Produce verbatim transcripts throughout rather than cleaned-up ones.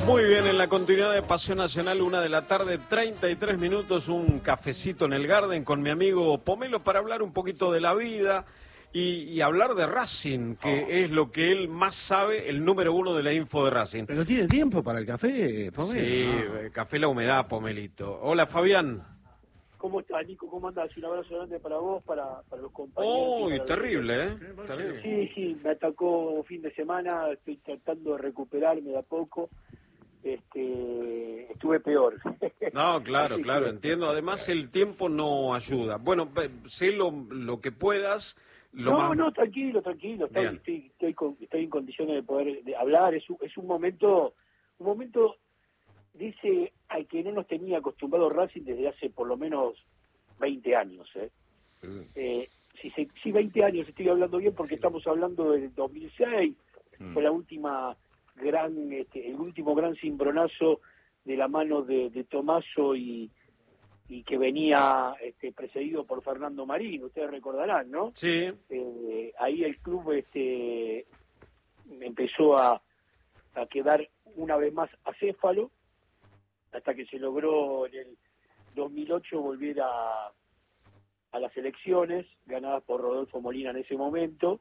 Muy bien, en la continuidad de Pasión Nacional, una de la tarde, treinta y tres minutos, un cafecito en el Garden con mi amigo Pomelo para hablar un poquito de la vida y, y hablar de Racing, que oh. es lo que él más sabe, el número uno de la info de Racing. Pero tiene tiempo para el café, Pomelo. Sí, no. Café La Humedad, Pomelito. Hola, Fabián. ¿Cómo estás, Nico? ¿Cómo andás? Un abrazo grande para vos, para, para los compañeros. Uy, terrible, ¿eh? Terrible. Sí, sí, me atacó fin de semana, estoy tratando de recuperarme de a poco. Este, estuve peor. No, claro, claro, que... entiendo. Además, el tiempo no ayuda. Bueno, sé lo, lo que puedas. Lo no, más... no, tranquilo, tranquilo. Estoy, estoy, estoy, con, estoy en condiciones de poder de hablar. Es un, es un momento, un momento, dice, al que no nos tenía acostumbrado Racing desde hace por lo menos veinte años. ¿eh? Mm. Eh, si, se, si veinte años estoy hablando bien porque estamos hablando del dos mil seis, mm. fue la última... gran este, el último gran cimbronazo de la mano de, de Tomaso y, y que venía este, precedido por Fernando Marín, ustedes recordarán, ¿no? Sí. Eh, ahí el club este, empezó a, a quedar una vez más acéfalo, hasta que se logró en el dos mil ocho volver a, a las elecciones, ganadas por Rodolfo Molina en ese momento,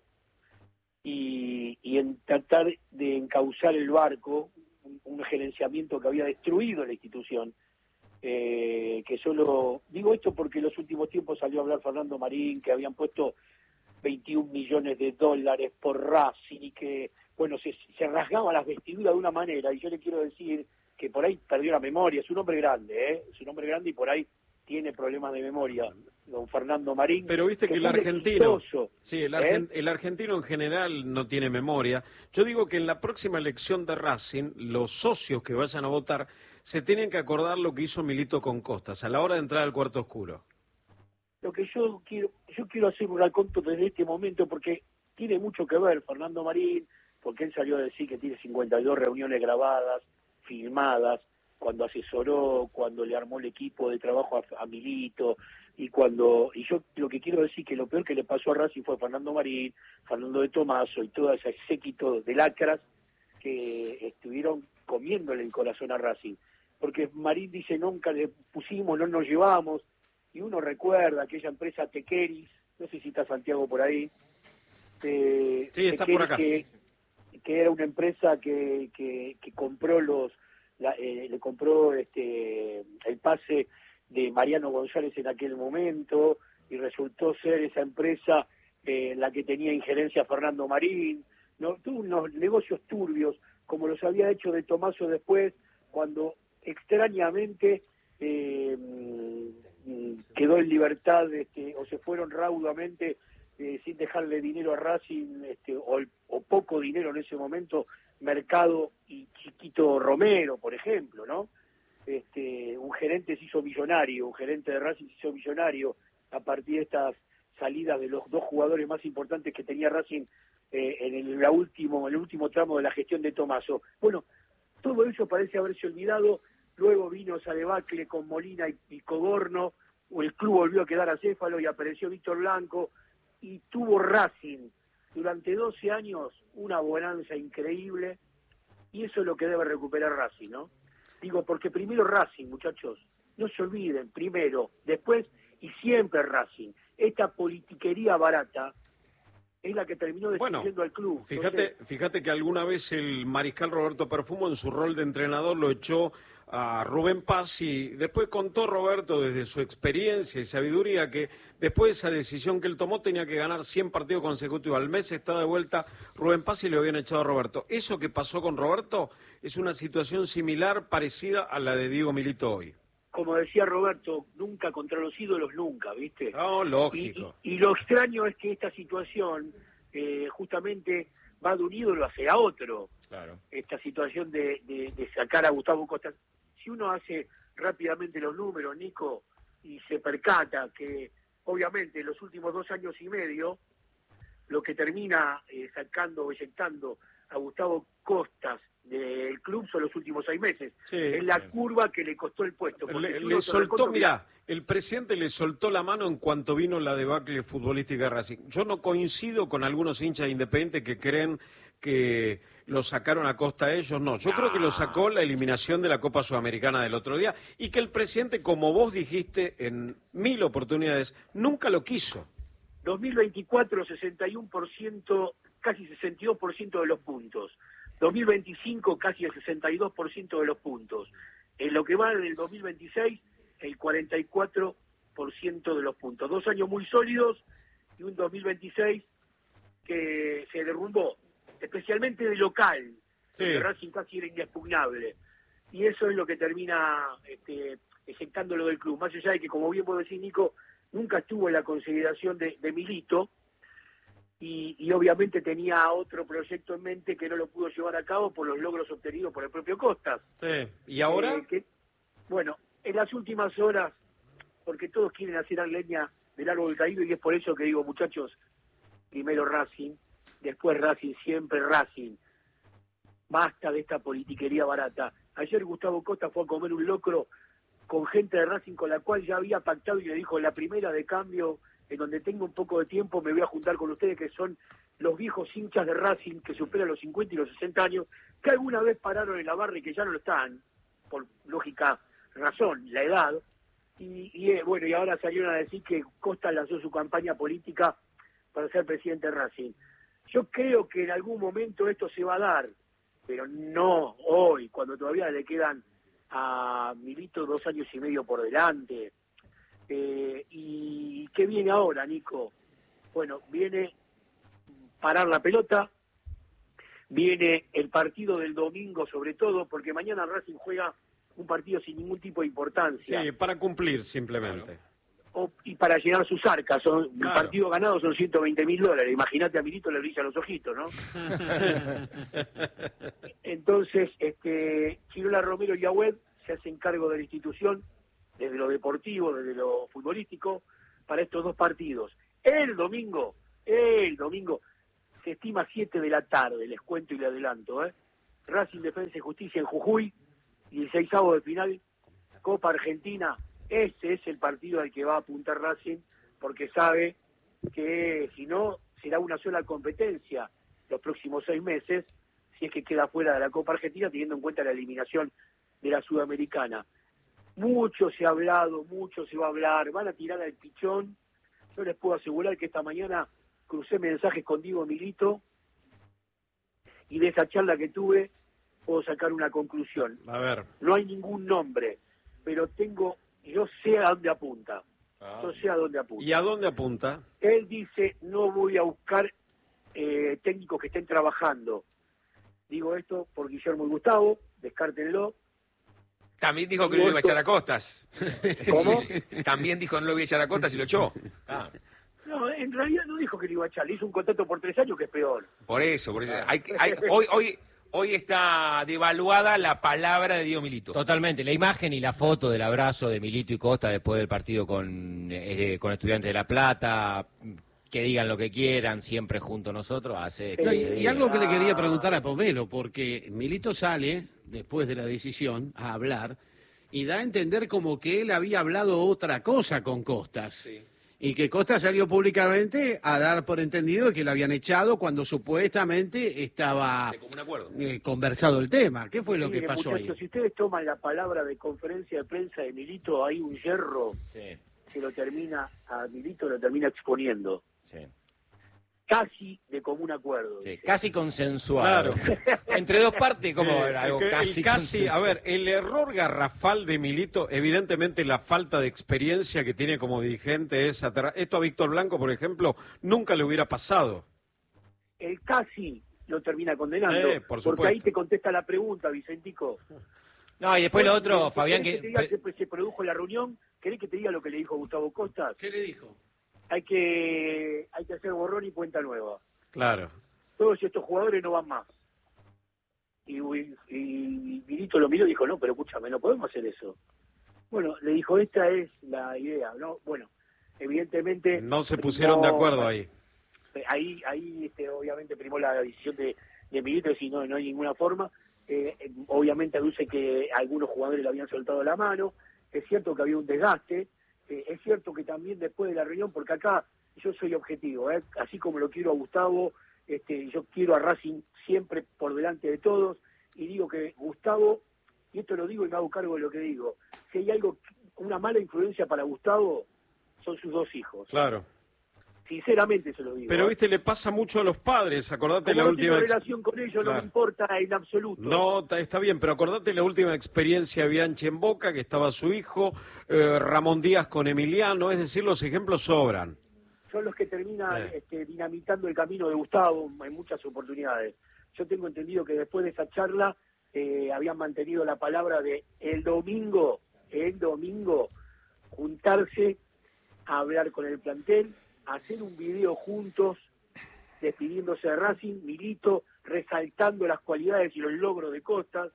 Y, y en tratar de encauzar el barco, un, un gerenciamiento que había destruido la institución, eh, que solo, digo esto porque en los últimos tiempos salió a hablar Fernando Marín, que habían puesto veintiún millones de dólares por Racing y que, bueno, se, se rasgaba las vestiduras de una manera, y yo le quiero decir que por ahí perdió la memoria, es un hombre grande, ¿eh? es un hombre grande y por ahí tiene problemas de memoria, don Fernando Marín. Pero viste que, que el argentino, exitoso, sí, el, argent, ¿eh? el argentino en general no tiene memoria. Yo digo que en la próxima elección de Racing, los socios que vayan a votar se tienen que acordar lo que hizo Milito con Costas a la hora de entrar al cuarto oscuro. Lo que yo quiero, yo quiero hacer un raconto desde este momento porque tiene mucho que ver Fernando Marín, porque él salió a decir que tiene cincuenta y dos reuniones grabadas, filmadas, cuando asesoró, cuando le armó el equipo de trabajo a, a Milito, y cuando y yo lo que quiero decir que lo peor que le pasó a Racing fue Fernando Marín, Fernando de Tomaso y todo ese séquito de lacras que estuvieron comiéndole el corazón a Racing, porque Marín dice nunca le pusimos, no nos llevamos, y uno recuerda aquella empresa Tequeris, no sé si está Santiago por ahí, eh, sí, está por acá. Que, que era una empresa que, que, que compró los La, eh, le compró este el pase de Mariano González en aquel momento y resultó ser esa empresa eh, la que tenía injerencia Fernando Marín, no tuvo unos negocios turbios como los había hecho de Tomaso después cuando extrañamente eh, quedó en libertad este, o se fueron raudamente eh, sin dejarle dinero a Racing este, o, o poco dinero en ese momento Mercado y Chiquito Romero, por ejemplo, ¿no? Este, un gerente se hizo millonario, un gerente de Racing se hizo millonario a partir de estas salidas de los dos jugadores más importantes que tenía Racing eh, en el la último, en el último tramo de la gestión de Tomaso. Bueno, todo eso parece haberse olvidado, luego vino esa debacle con Molina y, y Cogorno, o el club volvió a quedar acéfalo y apareció Víctor Blanco, y tuvo Racing durante doce años una bonanza increíble, y eso es lo que debe recuperar Racing, ¿no? Digo, porque primero Racing, muchachos, no se olviden, primero, después y siempre Racing. Esta politiquería barata es la que terminó destruyendo bueno, al club. Fíjate, Entonces, fíjate que alguna vez el mariscal Roberto Perfumo en su rol de entrenador lo echó a Rubén Paz y después contó Roberto desde su experiencia y sabiduría que después de esa decisión que él tomó tenía que ganar cien partidos consecutivos. Al mes está de vuelta Rubén Paz y le habían echado a Roberto. Eso que pasó con Roberto es una situación similar, parecida a la de Diego Milito hoy. Como decía Roberto, nunca contra los ídolos, nunca, ¿viste? No, lógico. Y, y, y lo extraño es que esta situación eh, justamente va de un ídolo hacia otro. Claro. Esta situación de, de, de sacar a Gustavo Costa. Si uno hace rápidamente los números, Nico, y se percata que obviamente en los últimos dos años y medio, lo que termina eh, sacando o eyectando a Gustavo Costas del club son los últimos seis meses. Sí, es la sí. curva que le costó el puesto. Le, le soltó, mirá, el presidente le soltó la mano en cuanto vino la debacle futbolística de Racing. Yo no coincido con algunos hinchas independientes que creen que lo sacaron a costa de ellos, no. Yo creo que lo sacó la eliminación de la Copa Sudamericana del otro día y que el presidente, como vos dijiste en mil oportunidades, nunca lo quiso. dos mil veinticuatro, sesenta y uno por ciento, casi sesenta y dos por ciento de los puntos. dos mil veinticinco, casi el sesenta y dos por ciento de los puntos. En lo que va del dos mil veintiséis, el cuarenta y cuatro por ciento de los puntos. Dos años muy sólidos y un dos mil veintiséis que se derrumbó, especialmente de local. Sí. El Racing casi era inexpugnable. Y eso es lo que termina este, ejectándolo del club. Más allá de que, como bien vos decís, Nico, nunca estuvo en la consideración de, de Milito y, y obviamente tenía otro proyecto en mente que no lo pudo llevar a cabo por los logros obtenidos por el propio Costas. Sí. ¿Y ahora? Eh, que, bueno, en las últimas horas, porque todos quieren hacer leña del árbol caído y es por eso que digo, muchachos, primero Racing, después Racing, siempre Racing. Basta de esta politiquería barata. Ayer Gustavo Costa fue a comer un locro con gente de Racing con la cual ya había pactado y le dijo, la primera de cambio, en donde tengo un poco de tiempo, me voy a juntar con ustedes, que son los viejos hinchas de Racing que superan los cincuenta y los sesenta años, que alguna vez pararon en la barra y que ya no lo están, por lógica razón, la edad. Y, y eh, bueno, y ahora salieron a decir que Costa lanzó su campaña política para ser presidente de Racing. Yo creo que en algún momento esto se va a dar, pero no hoy, cuando todavía le quedan a Milito dos años y medio por delante. Eh, ¿Y qué viene ahora, Nico? Bueno, viene parar la pelota, viene el partido del domingo sobre todo, porque mañana Racing juega un partido sin ningún tipo de importancia. Sí, para cumplir simplemente. O, y para llenar sus arcas. Son, claro. El partido ganado son ciento veinte mil dólares. Imagínate a Milito le brillan los ojitos, ¿no? Entonces, este, Chirola Romero y Agüed se hacen cargo de la institución, desde lo deportivo, desde lo futbolístico, para estos dos partidos. El domingo, el domingo, se estima siete de la tarde, les cuento y le adelanto, ¿eh? Racing Defensa y Justicia en Jujuy, y el seisavo de final, Copa Argentina. Ese es el partido al que va a apuntar Racing, porque sabe que si no, será una sola competencia los próximos seis meses, si es que queda fuera de la Copa Argentina, teniendo en cuenta la eliminación de la Sudamericana. Mucho se ha hablado, mucho se va a hablar, van a tirar al pichón. Yo les puedo asegurar que esta mañana crucé mensajes con Diego Milito, y de esa charla que tuve puedo sacar una conclusión. A ver. No hay ningún nombre, pero tengo, yo sé a dónde apunta. Ah. Yo sé a dónde apunta. ¿Y a dónde apunta? Él dice, no voy a buscar eh, técnicos que estén trabajando. Digo esto por Guillermo y Gustavo, descártenlo. También dijo que no lo iba a echar a Costas. ¿Cómo? También dijo que no lo iba a echar a Costas y lo echó. Ah. No, en realidad no dijo que lo iba a echar, le hizo un contrato por tres años que es peor. Por eso, por eso. Hay, hay, hoy, hoy, hoy está devaluada la palabra de Diego Milito. Totalmente, la imagen y la foto del abrazo de Milito y Costa después del partido con, eh, con Estudiantes de La Plata, que digan lo que quieran, siempre junto a nosotros, hace No, y, quince y días. algo que le quería preguntar a Pomelo, porque Milito sale, después de la decisión, a hablar, y da a entender como que él había hablado otra cosa con Costas. Sí. Y que Costa salió públicamente a dar por entendido que lo habían echado cuando supuestamente estaba De común acuerdo. eh, conversado el tema. ¿Qué fue lo Mire, que pasó muchachos, ahí? si ustedes toman la palabra de conferencia de prensa de Milito, hay un hierro Sí, que lo termina, a Milito lo termina exponiendo. sí, Casi de común acuerdo. sí, dice. casi consensuado. Claro. Entre dos partes, como Sí, algo el que- casi el casi, a consensuado. ver, el error garrafal de Milito, evidentemente la falta de experiencia que tiene como dirigente es aterra- esto a Víctor Blanco, por ejemplo, nunca le hubiera pasado. El casi lo termina condenando, Sí, por porque ahí supuesto. te contesta la pregunta, Vicentico. No, y después lo Bueno, otro, ¿querés Fabián, que que... te diga que se- se produjo en la reunión? ¿Querés que te diga lo que le dijo Gustavo Costa? ¿Qué le dijo? Hay que, hay que hacer borrón y cuenta nueva. Claro. Todos estos jugadores no van más. Y, y, y Milito lo miró y dijo, no, pero escúchame, no podemos hacer eso. Bueno, le dijo, esta es la idea, ¿no? Bueno, evidentemente... No se pusieron de no, acuerdo ahí. Ahí, ahí este, obviamente primó la decisión de, de Milito, si no, no hay ninguna forma. Eh, eh, obviamente aduce que algunos jugadores le habían soltado la mano. Es cierto que había un desgaste. Eh, es cierto que también después de la reunión, porque acá yo soy objetivo, ¿eh? Así como lo quiero a Gustavo este, yo quiero a Racing siempre por delante de todos, y digo que Gustavo, y esto lo digo y me hago cargo de lo que digo, si hay algo, una mala influencia para Gustavo, son sus dos hijos. Claro. Sinceramente se lo digo. Pero, ¿eh? viste, le pasa mucho a los padres, acordate Como la no última... tengo ex- relación con ellos, Claro. no me importa en absoluto. No, ta- está bien, pero acordate la última experiencia de Bianchi en Boca, que estaba su hijo, eh, Ramón Díaz con Emiliano, es decir, los ejemplos sobran. Son los que terminan Eh. este, dinamitando el camino de Gustavo en muchas oportunidades. Yo tengo entendido que después de esa charla eh, habían mantenido la palabra de el domingo, el domingo, juntarse a hablar con el plantel, hacer un video juntos, despidiéndose de Racing, Milito, resaltando las cualidades y los logros de Costas,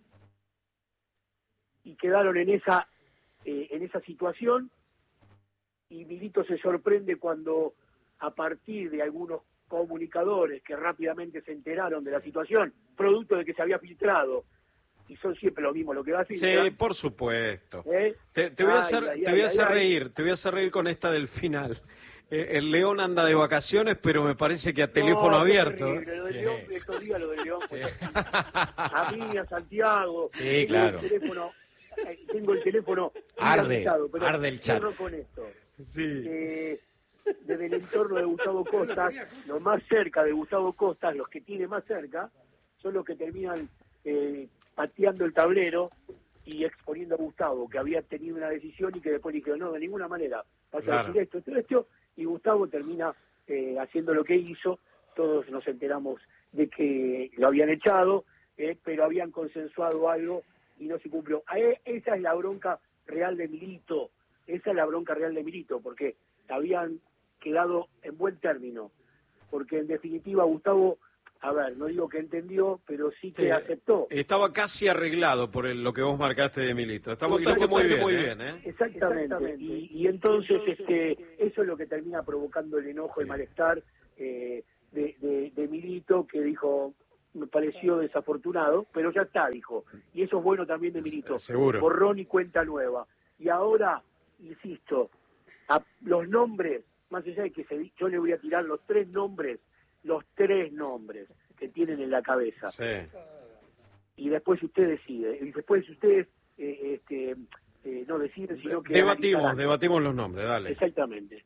y quedaron en esa, eh, en esa situación, y Milito se sorprende cuando, a partir de algunos comunicadores que rápidamente se enteraron de la situación, producto de que se había filtrado, y son siempre lo mismo lo que va a Sí, filtrar. por supuesto. ¿eh? Te, te voy a Ay, hacer, ay, te ay, voy a ay, hacer ay. reír, te voy a hacer reír con esta del final. Eh, el León anda de vacaciones, pero me parece que a teléfono No, qué abierto. terrible, lo del Sí. León, estos días lo del León fue terrible. A mí, a Santiago. Sí, tengo claro. El teléfono, eh, tengo el teléfono Arde, inhabilitado, pero arde el chat. cierro con esto. Sí. Eh, desde el entorno de Gustavo Costas, los más cerca de Gustavo Costas, los que tiene más cerca, son los que terminan eh, pateando el tablero y exponiendo a Gustavo, que había tenido una decisión y que después dijo, no, de ninguna manera, vas a Claro. decir esto, esto, esto, y Gustavo termina eh, haciendo lo que hizo. Todos nos enteramos de que lo habían echado, eh, pero habían consensuado algo y no se cumplió. A e- esa es la bronca real de Milito, esa es la bronca real de Milito, porque habían quedado en buen término, porque en definitiva Gustavo, a ver, no digo que entendió, pero sí que Sí. aceptó. Estaba casi arreglado por el- lo que vos marcaste de Milito. Está muy, Totalmente. está muy bien, Muy ¿eh? bien, Exactamente, y, y entonces este eso es lo que termina provocando el enojo, el malestar eh, de, de, de Milito, que dijo, me pareció desafortunado, pero ya está, dijo, y eso es bueno también de Milito, Seguro. borrón y cuenta nueva. Y ahora, insisto, a los nombres, más allá de que se, yo le voy a tirar los tres nombres, los tres nombres que tienen en la cabeza, Sí. y después usted decide, y después ustedes eh, este, eh, no deciden, sino que Debatimos, analizarán. debatimos los nombres, dale. Exactamente.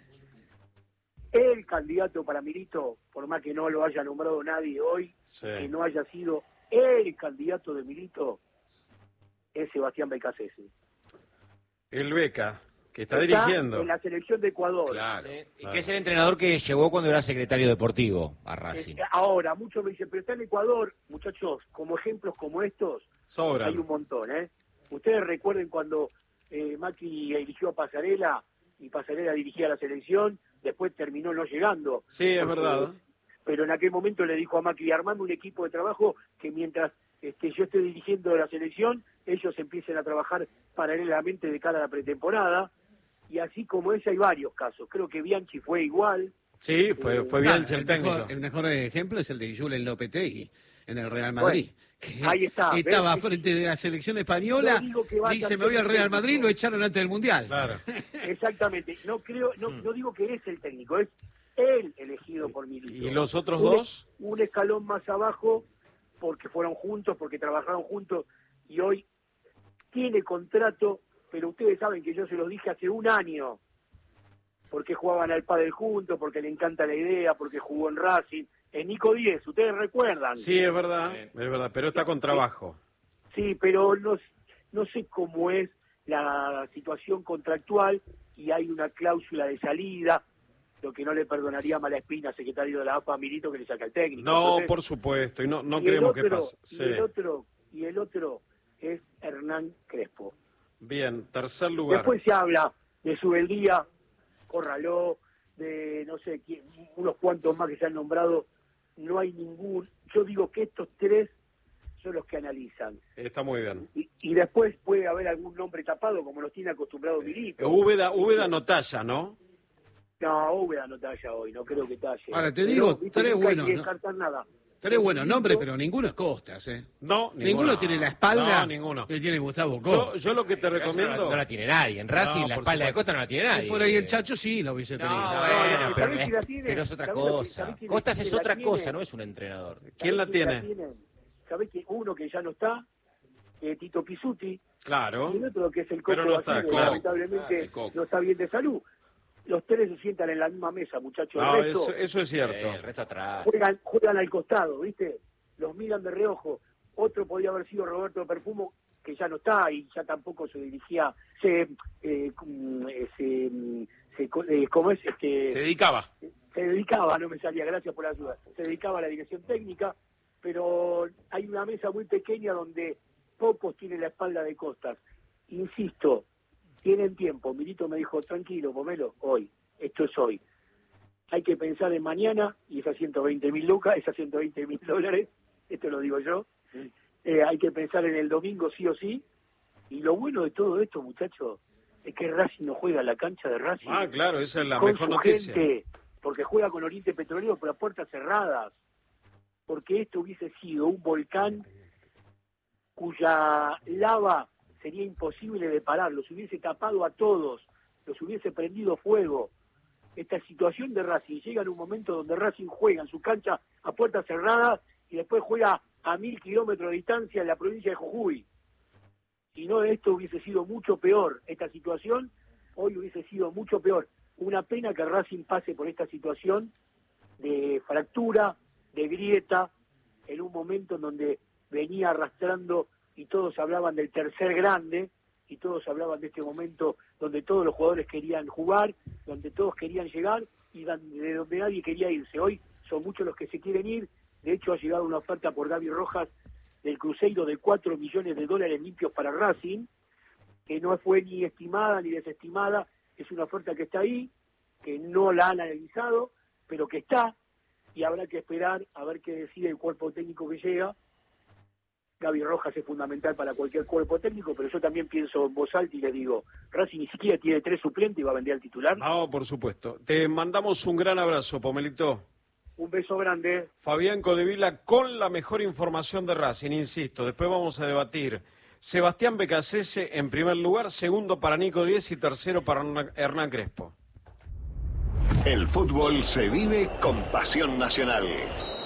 El candidato para Milito, por más que no lo haya nombrado nadie hoy, Sí. que no haya sido el candidato de Milito, es Sebastián Becasese. El Beca, que está, Está dirigiendo. en la selección de Ecuador. Claro. Sí, y que es el entrenador que llegó cuando era secretario deportivo a Racing. Eh, ahora, muchos me dicen, pero está en Ecuador, muchachos, como ejemplos como estos, Sobran. hay un montón, ¿eh? Ustedes recuerden cuando eh, Macri eligió a Pasarela y Pasarela dirigía la selección, después terminó no llegando. Sí, es Porque- verdad. Pero en aquel momento le dijo a Macri, armando un equipo de trabajo que mientras este, yo esté dirigiendo la selección, ellos empiecen a trabajar paralelamente de cara a la pretemporada. Y así como ese hay varios casos. Creo que Bianchi fue igual. Sí, fue, fue Ah, bien el el, técnico. mejor, el mejor ejemplo es el de Julen Lopetegui en el Real Madrid. que ahí está, Estaba ¿ves? frente de la selección española, No digo que vaya dice a me voy ser al Real técnico. Madrid, lo echaron antes del Mundial. Claro. Exactamente. No creo, no, no digo que es el técnico, es él elegido por Milito. ¿Y los otros un, dos? Un escalón más abajo, porque fueron juntos, porque trabajaron juntos, y hoy tiene contrato, pero ustedes saben que yo se los dije hace un año, porque jugaban al pádel juntos, porque le encanta la idea, porque jugó en Racing, en Nico Díez, ustedes recuerdan. Sí, es verdad, es verdad, pero está con trabajo. Sí, pero no, no sé cómo es la situación contractual y hay una cláusula de salida, lo que no le perdonaría mala espina al secretario de la A F A, Milito, que le saca el técnico. No, Entonces, por supuesto, y no, no y el queremos que otro- pase. Y Sí. el otro, y el otro es Hernán Crespo. Bien, tercer lugar. Después se habla de Subeldía, Corraló, de no sé, quién, unos cuantos más que se han nombrado. No hay ningún. Yo digo que estos tres son los que analizan. Está muy bien. Y, y después puede haber algún nombre tapado, como los tiene acostumbrado Milito. Úbeda, Úbeda no talla, ¿no? No, Úbeda no talla hoy, no creo que talle. Ahora, te Pero, digo, viste, tres nunca hay buenos, que ¿no? descartar nada. Tres buenos nombres, pero ninguno es Costas, ¿eh? No, Ninguno, ninguno tiene la espalda No, ninguno. que tiene Gustavo Yo, Costas. yo lo que te Pero eso recomiendo... No, no la tiene nadie. En Racing No, la por espalda de supuesto. Costa no la tiene nadie. Por ahí el Chacho sí lo hubiese No, tenido. bueno, no, pero, ¿sabés quién la es, tiene? pero es otra ¿Sabés lo que- cosa. sabés quién- Costas quién es la otra tiene? cosa, no es un entrenador. ¿Quién la ¿Sabés tiene? tiene? ¿Sabés que uno que ya no está? Eh, Tito Pisuti. Claro. Y el otro que es el Coco Pero no está, Basile, claro. lamentablemente Ah, el Coco. no está bien de salud. Los tres se sientan en la misma mesa, muchachos. No, el resto eso, eso es cierto. Eh, el resto atrás. juegan, juegan al costado, ¿viste? Los miran de reojo. Otro podía haber sido Roberto Perfumo, que ya no está y ya tampoco se dirigía, se, eh, mm, eh, se, mm, se co- eh, ¿cómo es? Este, Se dedicaba. se dedicaba, no me salía, gracias por la ayuda, se dedicaba a la dirección técnica, pero hay una mesa muy pequeña donde pocos tienen la espalda de Costas. Insisto, tienen tiempo. Milito me dijo, tranquilo, Pomelo, hoy, esto es hoy. Hay que pensar en mañana y esas ciento veinte mil lucas, esas ciento veinte mil dólares, esto lo digo yo, eh, hay que pensar en el domingo sí o sí, y lo bueno de todo esto, muchachos, es que Racing no juega en la cancha de Racing. Ah, claro, esa es la con mejor su noticia. gente, porque juega con Oriente Petrolero por las puertas cerradas, porque esto hubiese sido un volcán cuya lava sería imposible de parar, los hubiese tapado a todos, los hubiese prendido fuego. Esta situación de Racing llega en un momento donde Racing juega en su cancha a puertas cerradas y después juega a mil kilómetros de distancia en la provincia de Jujuy. Si no, esto hubiese sido mucho peor. Esta situación hoy hubiese sido mucho peor. Una pena que Racing pase por esta situación de fractura, de grieta, en un momento en donde venía arrastrando y todos hablaban del tercer grande, y todos hablaban de este momento donde todos los jugadores querían jugar, donde todos querían llegar y de donde nadie quería irse. Hoy son muchos los que se quieren ir. De hecho, ha llegado una oferta por Gaby Rojas del Cruzeiro de cuatro millones de dólares limpios para Racing, que no fue ni estimada ni desestimada. Es una oferta que está ahí, que no la han analizado, pero que está, y habrá que esperar a ver qué decide el cuerpo técnico que llega. Gaby Rojas es fundamental para cualquier cuerpo técnico, pero yo también pienso en voz alta y le digo, Racing ni siquiera tiene tres suplentes y va a vender al titular. No, por supuesto. Te mandamos un gran abrazo, Pomelito. Un beso grande. Fabián Codevila con la mejor información de Racing, insisto, después vamos a debatir. Sebastián Becasese en primer lugar, segundo para Nico Díez y tercero para Hernán Crespo. El fútbol se vive con pasión nacional.